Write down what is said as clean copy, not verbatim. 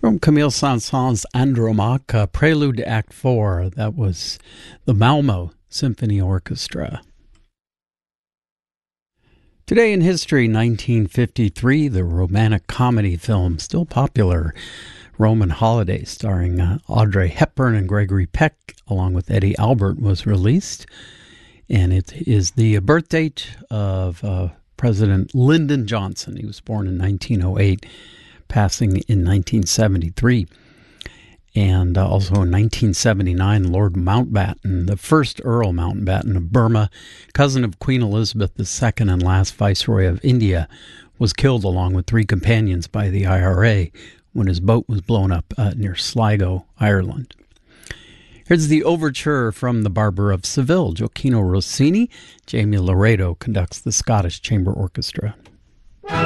From Camille Saint-Saëns' Andromaque, Prelude to Act 4, that was the Malmo Symphony Orchestra. Today in history, 1953, the romantic comedy film, still popular, Roman Holiday, starring Audrey Hepburn and Gregory Peck, along with Eddie Albert, was released. And it is the birth date of President Lyndon Johnson. He was born in 1908. Passing in 1973. And also in 1979, Lord Mountbatten, the first Earl Mountbatten of Burma, cousin of Queen Elizabeth II and last Viceroy of India, was killed along with 3 companions by the IRA when his boat was blown up near Sligo, Ireland. Here's the overture from The Barber of Seville. Gioacchino Rossini, Jamie Laredo conducts the Scottish Chamber Orchestra.